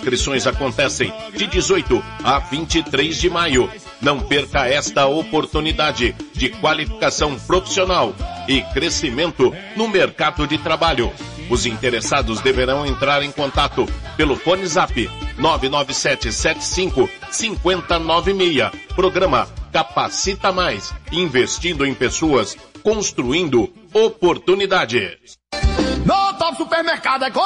inscrições acontecem de 18 a 23 de maio. Não perca esta oportunidade de qualificação profissional e crescimento no mercado de trabalho. Os interessados deverão entrar em contato pelo fone Zap 997755096. Programa Capacita Mais, investindo em pessoas, construindo oportunidades. No Top Supermercado